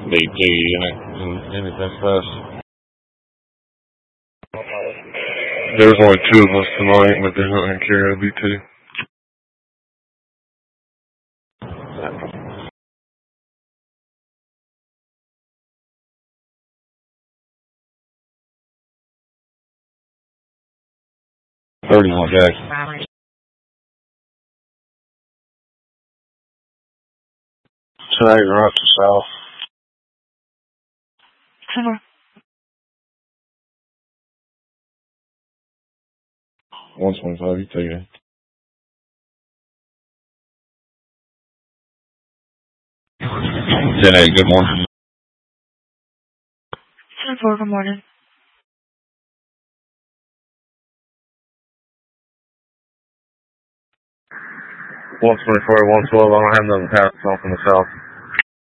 BT and anything fast. There was only 2 of us tonight, but they're not going to carry a BT. $31 Jack. Tonight, right to south. 125, you take it. 10-8, good morning. 10-4, good morning. 124, 112, I don't have nothing past off in the south.